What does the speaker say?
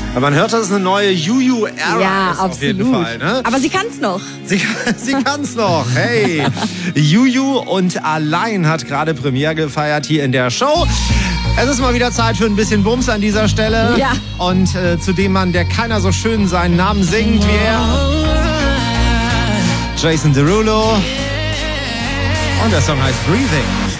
Aber man hört, das ist eine neue Juju-Ära. Ja, ist auf jeden Fall. Ne? Aber sie kann's noch. Sie kann's noch. Hey, Juju und Allein hat gerade Premiere gefeiert hier in der Show. Es ist mal wieder Zeit für ein bisschen Bums an dieser Stelle. Ja. Und zu dem Mann, der keiner so schön seinen Namen singt wie er. Jason Derulo. Und der Song heißt Breathing.